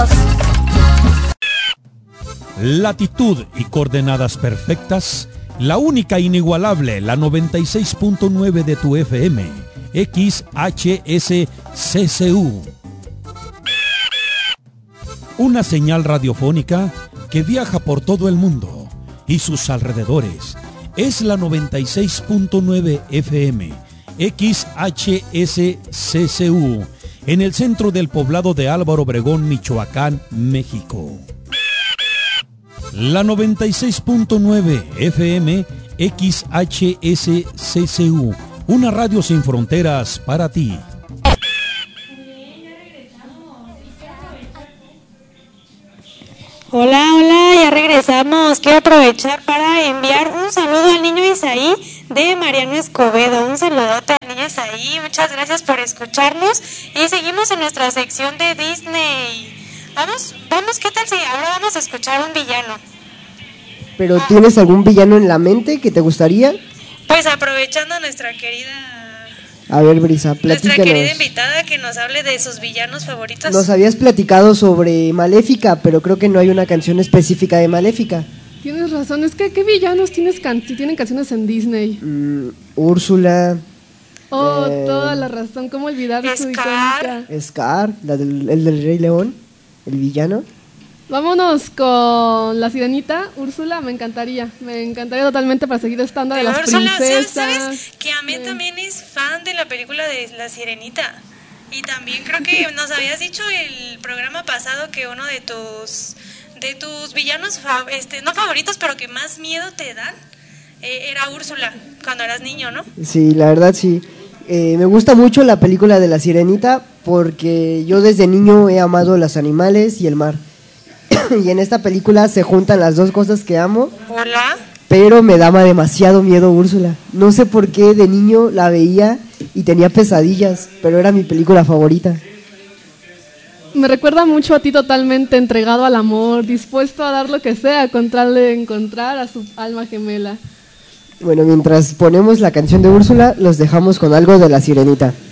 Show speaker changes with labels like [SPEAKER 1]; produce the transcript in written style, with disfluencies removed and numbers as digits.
[SPEAKER 1] ¡Regresamos!
[SPEAKER 2] Latitud y coordenadas perfectas, la única inigualable, la 96.9 de tu FM, XHSCCU. Una señal radiofónica que viaja por todo el mundo y sus alrededores. Es la 96.9 FM, XHSCCU, en el centro del poblado de Álvaro Obregón, Michoacán, México. La 96.9 FM XHSCCU, una radio sin fronteras para ti.
[SPEAKER 3] Hola, ya regresamos. Quiero aprovechar para enviar un saludo al niño Isaí de Mariano Escobedo. Un saludote al niño Isaí. Muchas gracias por escucharnos. Y seguimos en nuestra sección de Disney. Vamos, ¿qué tal si ahora vamos a escuchar un villano?
[SPEAKER 4] ¿Pero tienes algún villano en la mente que te gustaría?
[SPEAKER 3] Pues aprovechando a nuestra querida...
[SPEAKER 4] A ver, Brisa, platícanos.
[SPEAKER 3] Nuestra querida invitada que nos hable de sus villanos favoritos.
[SPEAKER 4] Nos habías platicado sobre Maléfica, pero creo que no hay una canción específica de Maléfica.
[SPEAKER 5] Tienes razón, es que ¿qué villanos tienen canciones en Disney?
[SPEAKER 4] Úrsula.
[SPEAKER 5] Toda la razón, ¿cómo olvidar su icónica?
[SPEAKER 4] Scar, el del Rey León, el villano.
[SPEAKER 5] Vámonos con la Sirenita, Úrsula, me encantaría totalmente para seguir estando de las
[SPEAKER 3] Úrsula,
[SPEAKER 5] princesas.
[SPEAKER 3] ¿sabes? Que Amé también es fan de la película de La Sirenita. Y también creo que nos habías dicho el programa pasado que uno de tus villanos, no favoritos, pero que más miedo te dan, era Úrsula, cuando eras niño, ¿no?
[SPEAKER 4] Sí, la verdad sí. Me gusta mucho la película de La Sirenita porque yo desde niño he amado los animales y el mar. Y en esta película se juntan las dos cosas que amo.
[SPEAKER 3] Hola.
[SPEAKER 4] Pero me daba demasiado miedo Úrsula. No sé por qué de niño la veía y tenía pesadillas, pero era mi película favorita.
[SPEAKER 5] Me recuerda mucho a ti, totalmente entregado al amor, dispuesto a dar lo que sea con tal de encontrar a su alma gemela.
[SPEAKER 4] Bueno, mientras ponemos la canción de Úrsula, los dejamos con algo de La Sirenita.